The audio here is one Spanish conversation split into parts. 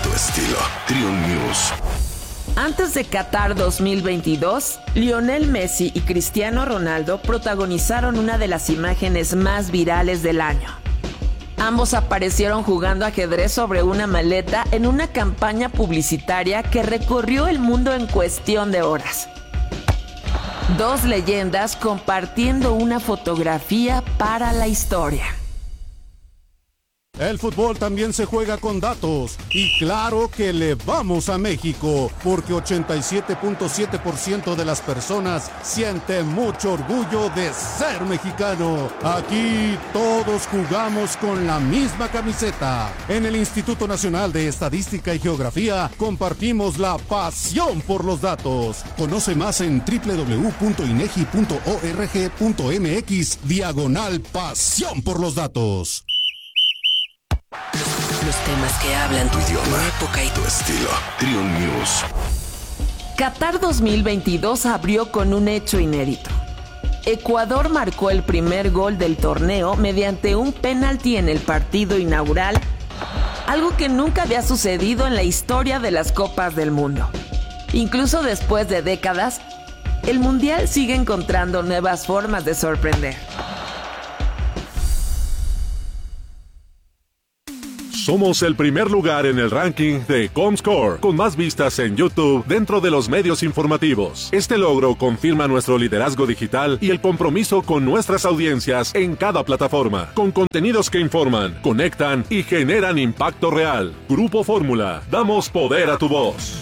tu estilo. Triun News. Antes de Qatar 2022, Lionel Messi y Cristiano Ronaldo protagonizaron una de las imágenes más virales del año. Ambos aparecieron jugando ajedrez sobre una maleta en una campaña publicitaria que recorrió el mundo en cuestión de horas. Dos leyendas compartiendo una fotografía para la historia. El fútbol también se juega con datos y claro que le vamos a México porque 87.7% de las personas sienten mucho orgullo de ser mexicano. Aquí todos jugamos con la misma camiseta. En el Instituto Nacional de Estadística y Geografía compartimos la pasión por los datos. Conoce más en www.inegi.org.mx/pasión por los datos. Los temas que hablan tu idioma, tu época y tu estilo. Triun News. Qatar 2022 abrió con un hecho inédito. Ecuador marcó el primer gol del torneo mediante un penalti en el partido inaugural, algo que nunca había sucedido en la historia de las Copas del Mundo. Incluso después de décadas, el Mundial sigue encontrando nuevas formas de sorprender. Somos el primer lugar en el ranking de Comscore, con más vistas en YouTube dentro de los medios informativos. Este logro confirma nuestro liderazgo digital y el compromiso con nuestras audiencias en cada plataforma, con contenidos que informan, conectan y generan impacto real. Grupo Fórmula, damos poder a tu voz.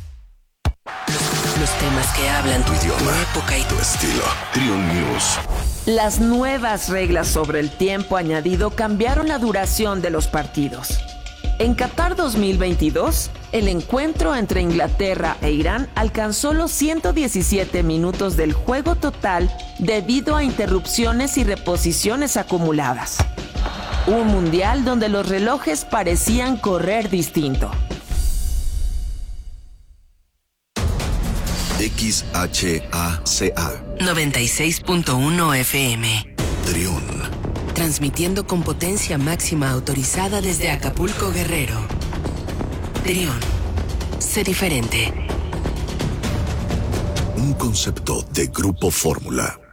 Los temas que hablan tu idioma, tu época y tu estilo. Triun News. Las nuevas reglas sobre el tiempo añadido cambiaron la duración de los partidos. En Qatar 2022, el encuentro entre Inglaterra e Irán alcanzó los 117 minutos del juego total debido a interrupciones y reposiciones acumuladas. Un mundial donde los relojes parecían correr distinto. XHACA 96.1 FM. Triun. Transmitiendo con potencia máxima autorizada desde Acapulco, Guerrero. Triun. Sé diferente. Un concepto de Grupo Fórmula.